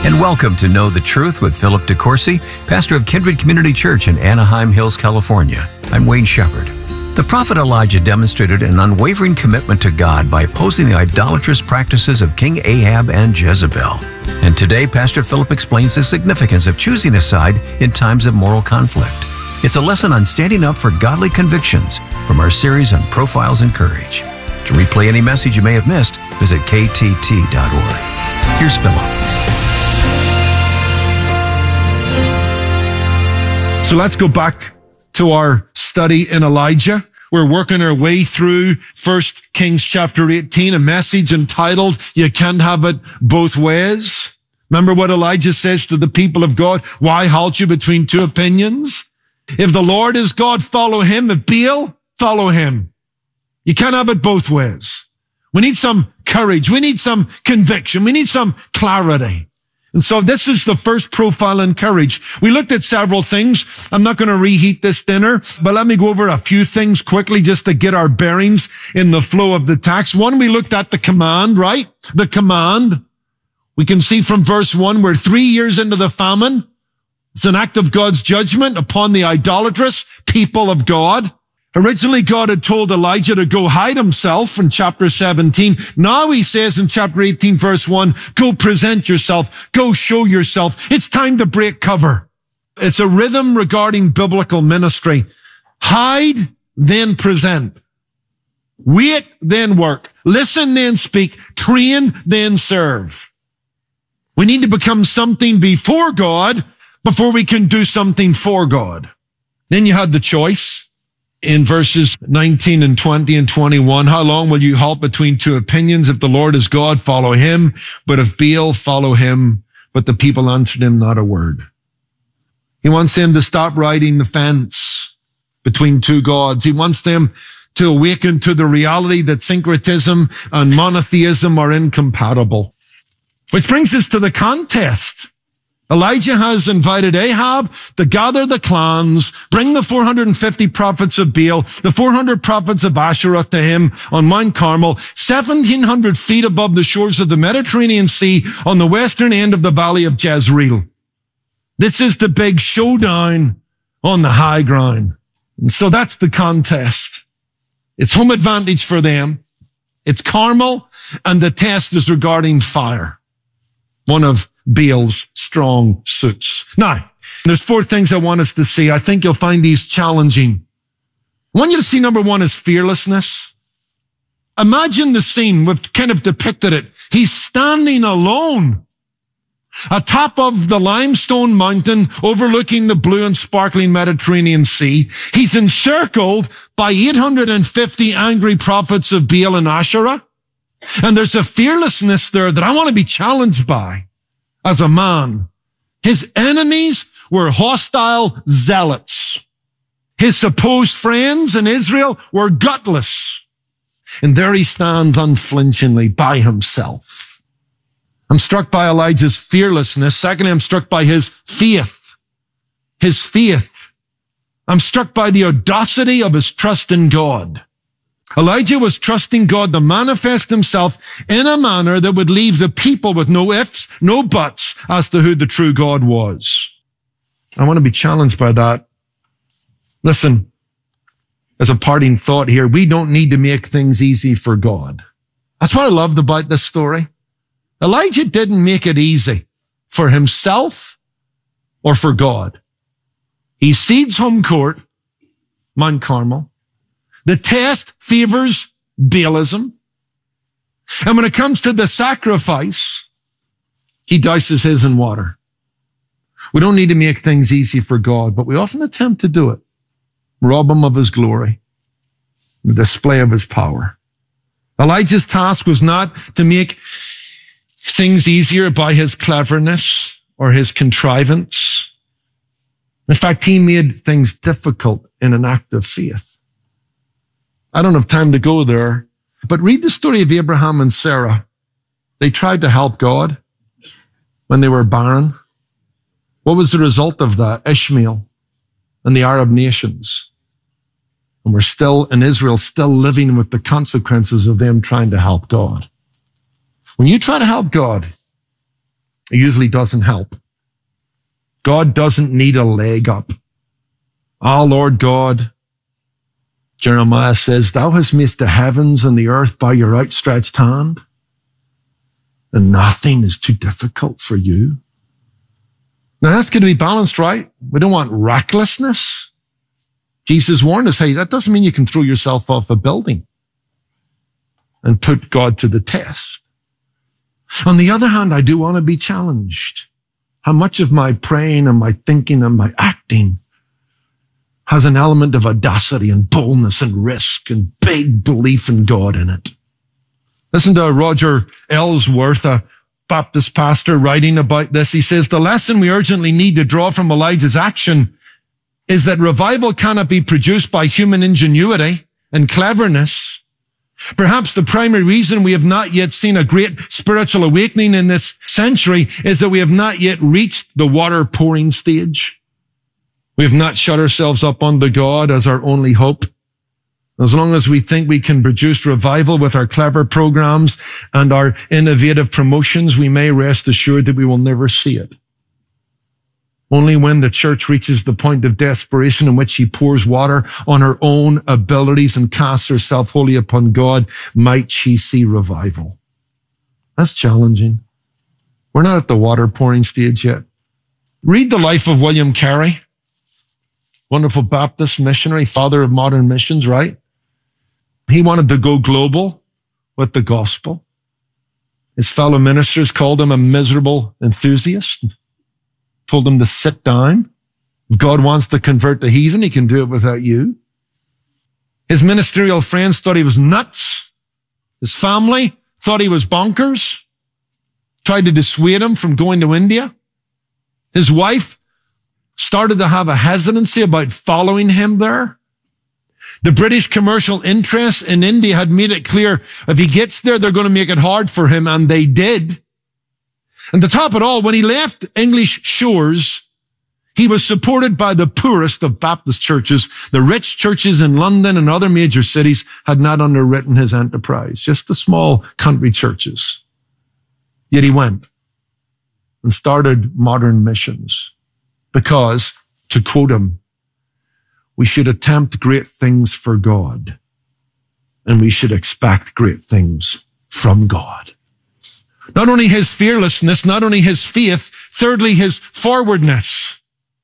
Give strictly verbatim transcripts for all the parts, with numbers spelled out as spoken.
And welcome to Know the Truth with Philip DeCourcy, pastor of Kindred Community Church in Anaheim Hills, California. I'm Wayne Shepherd. The prophet Elijah demonstrated an unwavering commitment to God by opposing the idolatrous practices of King Ahab and Jezebel. And today, Pastor Philip explains the significance of choosing a side in times of moral conflict. It's a lesson on standing up for godly convictions from our series on Profiles in Courage. To replay any message you may have missed, visit K T T dot org. Here's Philip. So let's go back to our study in Elijah. We're working our way through First Kings chapter eighteen, a message entitled, You Can't Have It Both Ways. Remember what Elijah says to the people of God? Why halt you between two opinions? If the Lord is God, follow him. If Baal, follow him. You can't have it both ways. We need some courage. We need some conviction. We need some clarity. And so this is the first profile in courage. We looked at several things. I'm not going to reheat this dinner, but let me go over a few things quickly just to get our bearings in the flow of the text. One, we looked at the command, right? The command. We can see from verse one, we're three years into the famine. It's an act of God's judgment upon the idolatrous people of God. Originally, God had told Elijah to go hide himself in chapter seventeen. Now he says in chapter eighteen, verse one, go present yourself. Go show yourself. It's time to break cover. It's a rhythm regarding biblical ministry. Hide, then present. Wait, then work. Listen, then speak. Train, then serve. We need to become something before God before we can do something for God. Then you had the choice. In verses nineteen and twenty and twenty-one, how long will you halt between two opinions? If the Lord is God, follow him. But if Baal, follow him. But the people answered him not a word. He wants them to stop riding the fence between two gods. He wants them to awaken to the reality that syncretism and monotheism are incompatible. Which brings us to the contest. Elijah has invited Ahab to gather the clans, bring the four hundred fifty prophets of Baal, the four hundred prophets of Asherah to him on Mount Carmel, seventeen hundred feet above the shores of the Mediterranean Sea on the western end of the valley of Jezreel. This is the big showdown on the high ground. And so that's the contest. It's home advantage for them. It's Carmel, and the test is regarding fire. One of Baal's strong suits. Now, there's four things I want us to see. I think you'll find these challenging. I want you to see number one is fearlessness. Imagine the scene. We've kind of depicted it. He's standing alone atop of the limestone mountain overlooking the blue and sparkling Mediterranean Sea. He's encircled by eight hundred fifty angry prophets of Baal and Asherah. And there's a fearlessness there that I want to be challenged by. As a man, his enemies were hostile zealots. His supposed friends in Israel were gutless. And there he stands unflinchingly by himself. I'm struck by Elijah's fearlessness. Secondly, I'm struck by his faith. His faith. I'm struck by the audacity of his trust in God. Elijah was trusting God to manifest himself in a manner that would leave the people with no ifs, no buts as to who the true God was. I want to be challenged by that. Listen, as a parting thought here, we don't need to make things easy for God. That's what I loved about this story. Elijah didn't make it easy for himself or for God. He cedes home court, Mount Carmel. The test favors Baalism. And when it comes to the sacrifice, he douses his in water. We don't need to make things easy for God, but we often attempt to do it. Rob him of his glory, the display of his power. Elijah's task was not to make things easier by his cleverness or his contrivance. In fact, he made things difficult in an act of faith. I don't have time to go there, but read the story of Abraham and Sarah. They tried to help God when they were barren. What was the result of that? Ishmael and the Arab nations. And we're still in Israel, still living with the consequences of them trying to help God. When you try to help God, It usually doesn't help. God doesn't need a leg up. Ah, Lord God, Jeremiah says, thou hast made the heavens and the earth by your outstretched hand, and nothing is too difficult for you. Now that's going to be balanced, right? We don't want recklessness. Jesus warned us, hey, that doesn't mean you can throw yourself off a building and put God to the test. On the other hand, I do want to be challenged. How much of my praying and my thinking and my acting has an element of audacity and boldness and risk and big belief in God in it? Listen to Roger Ellsworth, a Baptist pastor, writing about this. He says, the lesson we urgently need to draw from Elijah's action is that revival cannot be produced by human ingenuity and cleverness. Perhaps the primary reason we have not yet seen a great spiritual awakening in this century is that we have not yet reached the water pouring stage. We have not shut ourselves up unto God as our only hope. As long as we think we can produce revival with our clever programs and our innovative promotions, we may rest assured that we will never see it. Only when the church reaches the point of desperation in which she pours water on her own abilities and casts herself wholly upon God might she see revival. That's challenging. We're not at the water pouring stage yet. Read the life of William Carey, wonderful Baptist missionary, father of modern missions, right? He wanted to go global with the gospel. His fellow ministers called him a miserable enthusiast, told him to sit down. If God wants to convert the heathen, he can do it without you. His ministerial friends thought he was nuts. His family thought he was bonkers, tried to dissuade him from going to India. His wife started to have a hesitancy about following him there. The British commercial interests in India had made it clear if he gets there, they're going to make it hard for him, and they did. And to top it all, when he left English shores, he was supported by the poorest of Baptist churches. The rich churches in London and other major cities had not underwritten his enterprise, just the small country churches. Yet he went and started modern missions because, to quote him, we should attempt great things for God, and we should expect great things from God. Not only his fearlessness, not only his faith, thirdly, his forwardness.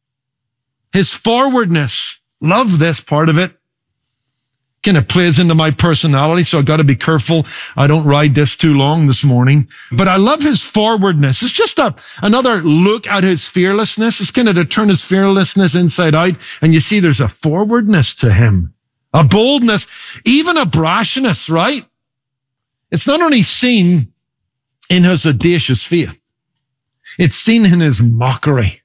His forwardness. Love this part of it. Kind of plays into my personality, so I've got to be careful I don't ride this too long this morning. But I love his forwardness. It's just a, another look at his fearlessness. It's kind of to turn his fearlessness inside out, and you see there's a forwardness to him, a boldness, even a brashness, right? It's not only seen in his audacious faith, it's seen in his mockery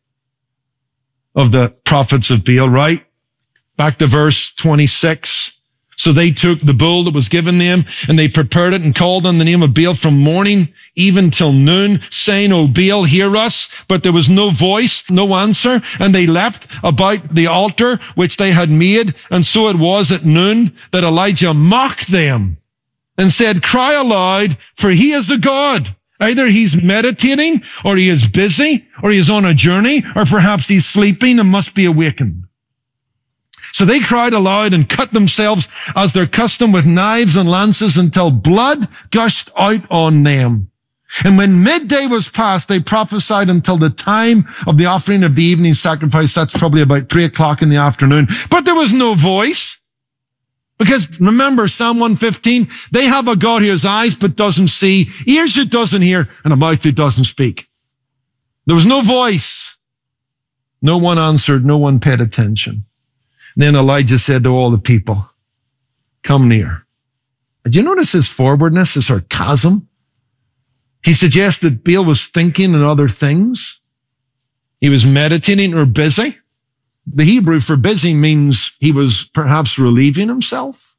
of the prophets of Baal, right? Back to verse twenty-six. So they took the bull that was given them, and they prepared it and called on the name of Baal from morning even till noon, saying, O Baal, hear us. But there was no voice, no answer. And they leapt about the altar which they had made. And so it was at noon that Elijah mocked them and said, cry aloud, for he is a God. Either he's meditating, or he is busy, or he is on a journey, or perhaps he's sleeping and must be awakened. So they cried aloud and cut themselves as their custom with knives and lances until blood gushed out on them. And when midday was past, they prophesied until the time of the offering of the evening sacrifice. That's probably about three o'clock in the afternoon. But there was no voice. Because remember Psalm one fifteen, they have a God who has eyes but doesn't see, ears who doesn't hear, and a mouth who doesn't speak. There was no voice. No one answered. No one paid attention. Then Elijah said to all the people, come near. Did you notice his forwardness, his sarcasm? He suggested Baal was thinking on other things. He was meditating or busy. The Hebrew for busy means he was perhaps relieving himself.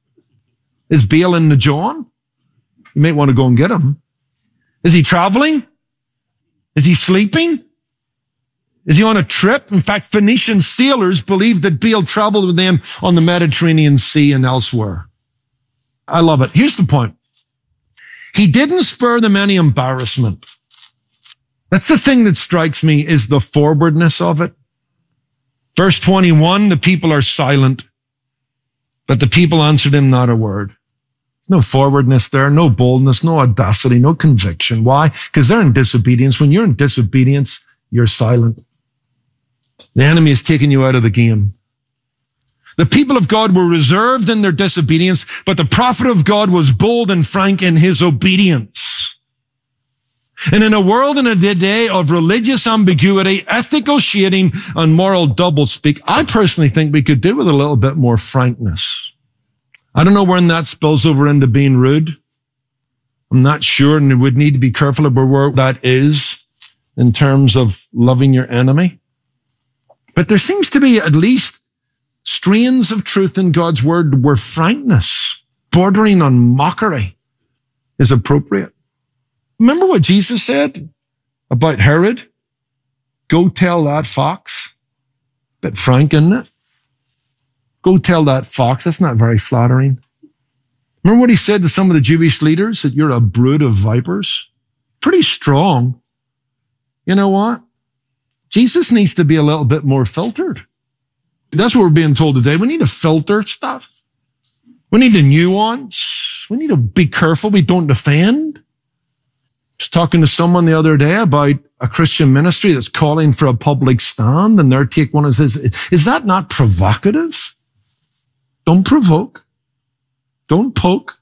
Is Baal in the John? You might want to go and get him. Is he traveling? Is he sleeping? Is he on a trip? In fact, Phoenician sailors believed that Baal traveled with them on the Mediterranean Sea and elsewhere. I love it. Here's the point. He didn't spare them any embarrassment. That's the thing that strikes me, is the forwardness of it. Verse twenty-one, the people are silent, but the people answered him not a word. No forwardness there, no boldness, no audacity, no conviction. Why? Because they're in disobedience. When you're in disobedience, you're silent. The enemy is taking you out of the game. The people of God were reserved in their disobedience, but the prophet of God was bold and frank in his obedience. And in a world and a day of religious ambiguity, ethical shading, and moral doublespeak, I personally think we could do with a little bit more frankness. I don't know when that spills over into being rude. I'm not sure, and we would need to be careful about where that is in terms of loving your enemy. But there seems to be at least strains of truth in God's word where frankness, bordering on mockery, is appropriate. Remember what Jesus said about Herod? Go tell that fox. Bit frank, isn't it? Go tell that fox. That's not very flattering. Remember what he said to some of the Jewish leaders? That you're a brood of vipers? Pretty strong. You know what? Jesus needs to be a little bit more filtered. That's what we're being told today. We need to filter stuff. We need to nuance. We need to be careful we don't offend. I was talking to someone the other day about a Christian ministry that's calling for a public stand, and their take one is, is that not provocative? Don't provoke. Don't poke.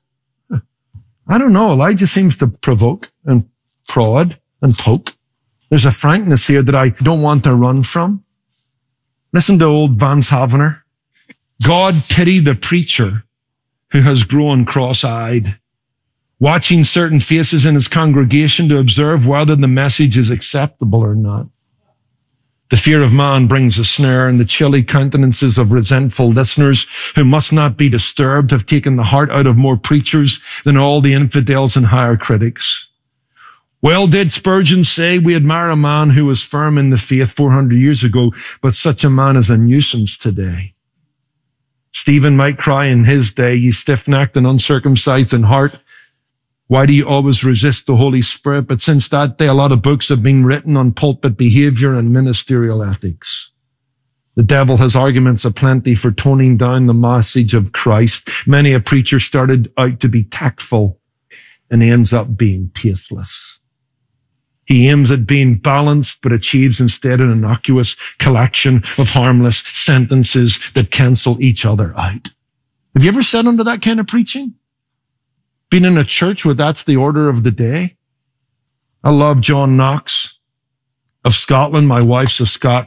I don't know. Elijah seems to provoke and prod and poke. There's a frankness here that I don't want to run from. Listen to old Vance Havner. God pity the preacher who has grown cross-eyed, watching certain faces in his congregation to observe whether the message is acceptable or not. The fear of man brings a snare, and the chilly countenances of resentful listeners who must not be disturbed have taken the heart out of more preachers than all the infidels and higher critics. Well did Spurgeon say, we admire a man who was firm in the faith four hundred years ago, but such a man is a nuisance today. Stephen might cry in his day, ye stiff-necked and uncircumcised in heart, why do you always resist the Holy Spirit? But since that day, a lot of books have been written on pulpit behavior and ministerial ethics. The devil has arguments aplenty for toning down the message of Christ. Many a preacher started out to be tactful and ends up being tasteless. He aims at being balanced, but achieves instead an innocuous collection of harmless sentences that cancel each other out. Have you ever sat under that kind of preaching? Been in a church where that's the order of the day? I love John Knox of Scotland. My wife's a Scot.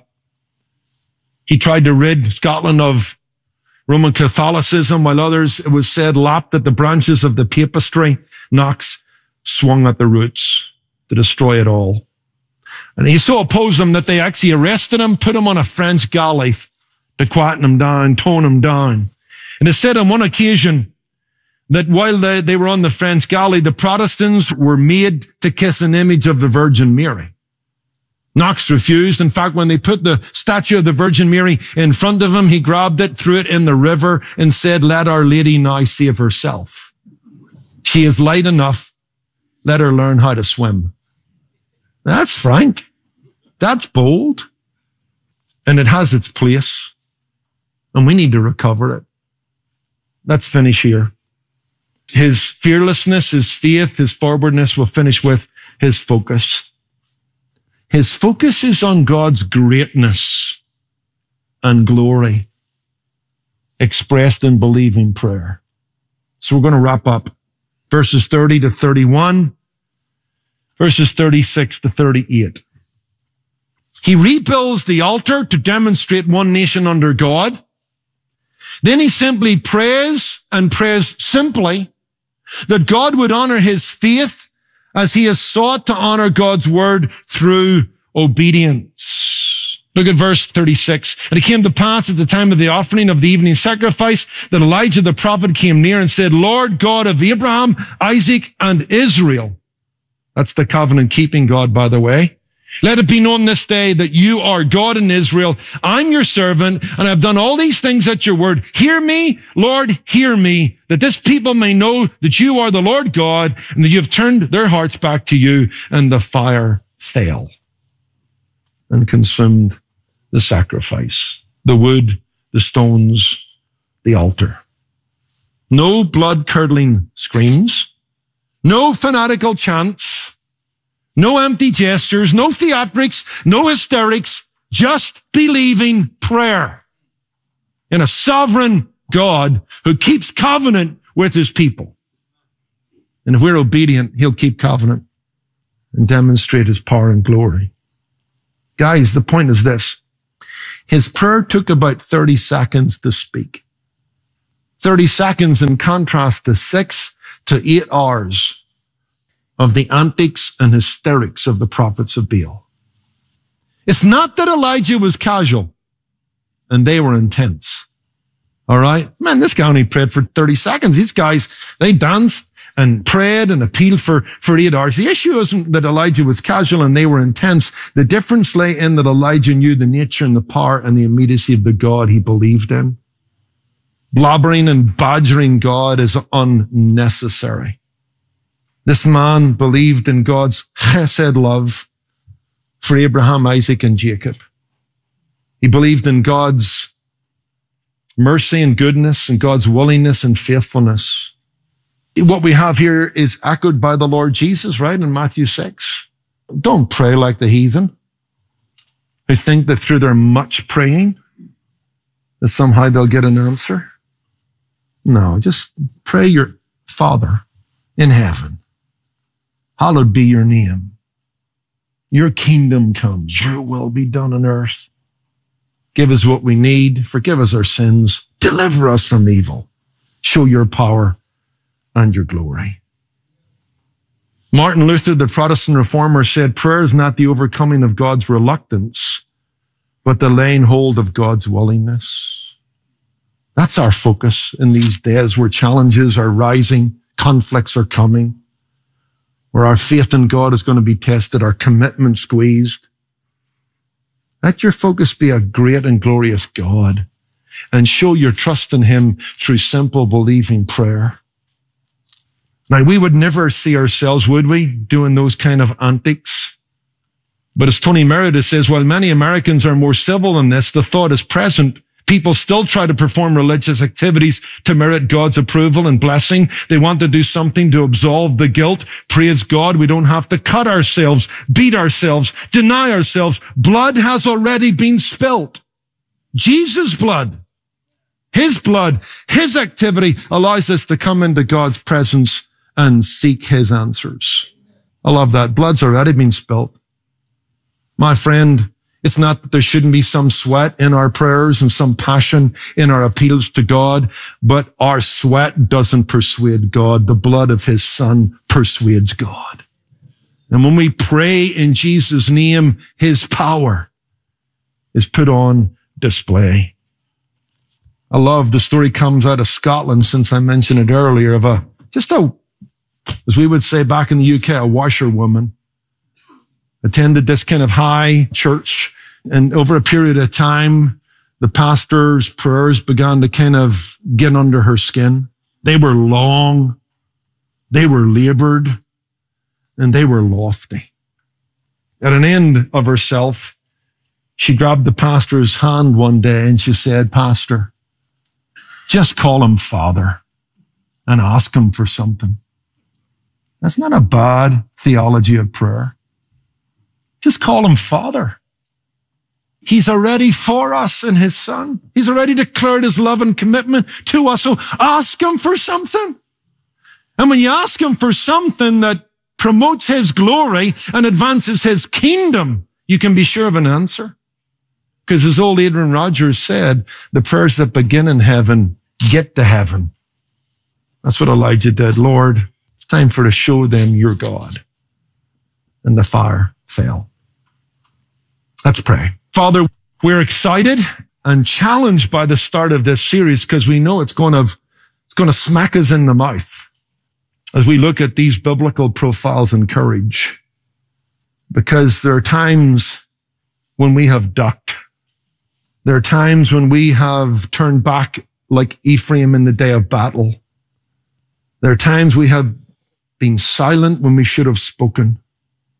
He tried to rid Scotland of Roman Catholicism, while others, it was said, lapped at the branches of the papistry. Knox swung at the roots to destroy it all. And he so opposed them that they actually arrested him, put him on a French galley to quieten him down, tone him down. And it said on one occasion that while they, they were on the French galley, the Protestants were made to kiss an image of the Virgin Mary. Knox refused. In fact, when they put the statue of the Virgin Mary in front of him, he grabbed it, threw it in the river, and said, let Our Lady now save herself. She is light enough. Let her learn how to swim. That's frank. That's bold. And it has its place. And we need to recover it. Let's finish here. His fearlessness, his faith, his forwardness, will finish with his focus. His focus is on God's greatness and glory expressed in believing prayer. So we're going to wrap up. Verses thirty to thirty-one, verses thirty-six to thirty-eight. He rebuilds the altar to demonstrate one nation under God. Then he simply prays and prays simply that God would honor his faith as he has sought to honor God's word through obedience. Look at verse thirty-six. And it came to pass at the time of the offering of the evening sacrifice that Elijah the prophet came near and said, Lord God of Abraham, Isaac, and Israel. That's the covenant-keeping God, by the way. Let it be known this day that you are God in Israel. I'm your servant, and I've done all these things at your word. Hear me, Lord, hear me, that this people may know that you are the Lord God, and that you have turned their hearts back to you. And the fire fell. fell and consumed the sacrifice, the wood, the stones, the altar. No blood-curdling screams, no fanatical chants, no empty gestures, no theatrics, no hysterics, just believing prayer in a sovereign God who keeps covenant with his people. And if we're obedient, he'll keep covenant and demonstrate his power and glory. Guys, the point is this. His prayer took about thirty seconds to speak. thirty seconds in contrast to six to eight hours of the antics and hysterics of the prophets of Baal. It's not that Elijah was casual and they were intense. All right? Man, this guy only prayed for thirty seconds. These guys, they danced and prayed and appealed for, for eight hours. The issue isn't that Elijah was casual and they were intense. The difference lay in that Elijah knew the nature and the power and the immediacy of the God he believed in. Blabbering and badgering God is unnecessary. This man believed in God's chesed love for Abraham, Isaac, and Jacob. He believed in God's mercy and goodness and God's willingness and faithfulness. What we have here is echoed by the Lord Jesus, right, in Matthew six. Don't pray like the heathen who think that through their much praying that somehow they'll get an answer. No, just pray your Father in heaven. Hallowed be your name. Your kingdom comes. Your will be done on earth. Give us what we need. Forgive us our sins. Deliver us from evil. Show your power and your glory. Martin Luther, the Protestant reformer, said, prayer is not the overcoming of God's reluctance, but the laying hold of God's willingness. That's our focus in these days where challenges are rising, conflicts are coming, where our faith in God is going to be tested, our commitment squeezed. Let your focus be a great and glorious God and show your trust in him through simple believing prayer. Now, we would never see ourselves, would we, doing those kind of antics? But as Tony Merida says, while many Americans are more civil than this, the thought is present. People still try to perform religious activities to merit God's approval and blessing. They want to do something to absolve the guilt. Praise God, we don't have to cut ourselves, beat ourselves, deny ourselves. Blood has already been spilt. Jesus' blood, his blood, his activity allows us to come into God's presence and seek his answers. I love that. Blood's already been spilt. My friend, it's not that there shouldn't be some sweat in our prayers and some passion in our appeals to God, but our sweat doesn't persuade God. The blood of his son persuades God. And when we pray in Jesus' name, his power is put on display. I love the story comes out of Scotland, since I mentioned it earlier, of a, just a, as we would say back in the U K, a washerwoman attended this kind of high church. And over a period of time, the pastor's prayers began to kind of get under her skin. They were long, they were labored, and they were lofty. At an end of herself, she grabbed the pastor's hand one day and she said, Pastor, just call him Father and ask him for something. That's not a bad theology of prayer. Just call him Father. He's already for us in his Son. He's already declared his love and commitment to us. So ask him for something. And when you ask him for something that promotes his glory and advances his kingdom, you can be sure of an answer. Because as old Adrian Rogers said, the prayers that begin in heaven get to heaven. That's what Elijah did. Lord, it's time for to show them your God. And the fire fell. Let's pray. Father, we're excited and challenged by the start of this series because we know it's going to, it's going to smack us in the mouth as we look at these biblical profiles in courage. Because there are times when we have ducked. There are times when we have turned back like Ephraim in the day of battle. There are times we have been silent when we should have spoken.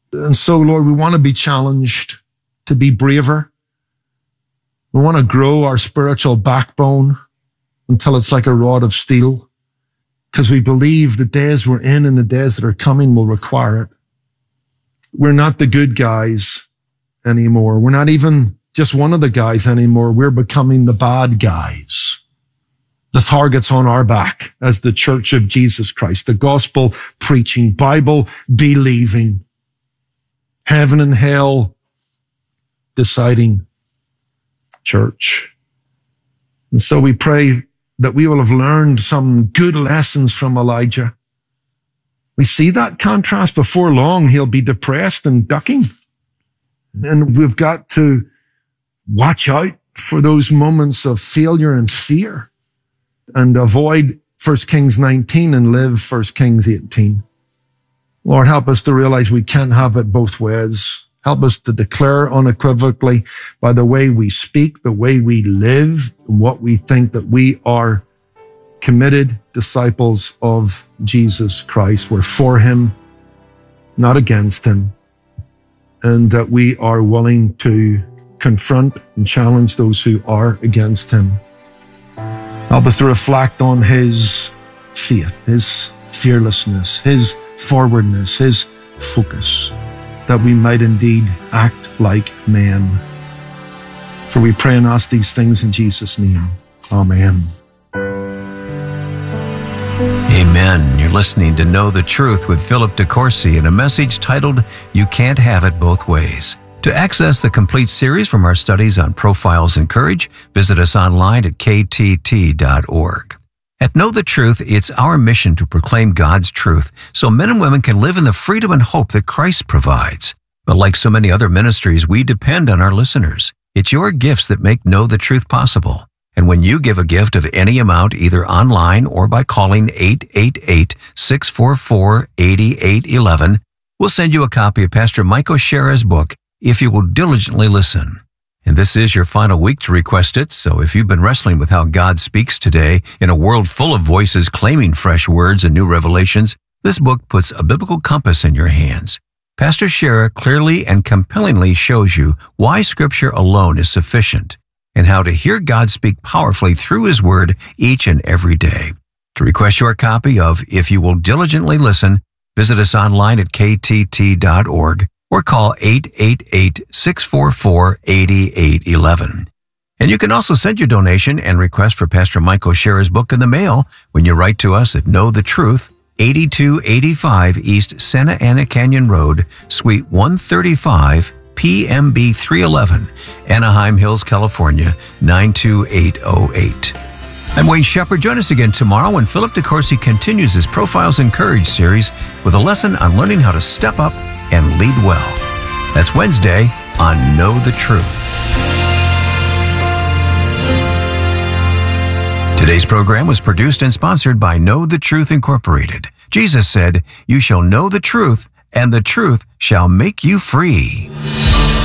And so, Lord, we want to be challenged to be braver. We want to grow our spiritual backbone until it's like a rod of steel, because we believe the days we're in and the days that are coming will require it. We're not the good guys anymore. We're not even just one of the guys anymore. We're becoming the bad guys. The target's on our back as the Church of Jesus Christ, the gospel preaching, Bible believing, heaven and hell deciding church. And so we pray that we will have learned some good lessons from Elijah. We see that contrast. Before long, he'll be depressed and ducking. And we've got to watch out for those moments of failure and fear and avoid First Kings nineteen and live First Kings eighteen. Lord, help us to realize we can't have it both ways. Help us to declare unequivocally by the way we speak, the way we live, and what we think, that we are committed disciples of Jesus Christ. We're for him, not against him, and that we are willing to confront and challenge those who are against him. Help us to reflect on his faith, his fearlessness, his forwardness, his focus, that we might indeed act like men. For we pray and ask these things in Jesus' name. Amen. Amen. You're listening to Know the Truth with Philip DeCourcy in a message titled, You Can't Have It Both Ways. To access the complete series from our studies on Profiles in Courage, visit us online at k t t dot org. At Know the Truth, it's our mission to proclaim God's truth so men and women can live in the freedom and hope that Christ provides. But like so many other ministries, we depend on our listeners. It's your gifts that make Know the Truth possible. And when you give a gift of any amount, either online or by calling eight eight eight, six four four, eight eight one one, we'll send you a copy of Pastor Mike O'Shara's book, If You Will Diligently Listen. And this is your final week to request it, so if you've been wrestling with how God speaks today in a world full of voices claiming fresh words and new revelations, this book puts a biblical compass in your hands. Pastor Shara clearly and compellingly shows you why Scripture alone is sufficient and how to hear God speak powerfully through His Word each and every day. To request your copy of If You Will Diligently Listen, visit us online at k t t dot org. or call eight eight eight, six four four, eight eight one one. And you can also send your donation and request for Pastor Mike O'Shara's book in the mail when you write to us at Know the Truth, eighty-two eighty-five East Santa Ana Canyon Road, Suite one thirty-five, P M B three eleven, Anaheim Hills, California, nine two eight oh eight. I'm Wayne Shepherd. Join us again tomorrow when Philip DeCourcy continues his Profiles in Courage series with a lesson on learning how to step up and lead well. That's Wednesday on Know the Truth. Today's program was produced and sponsored by Know the Truth Incorporated. Jesus said, You shall know the truth, and the truth shall make you free.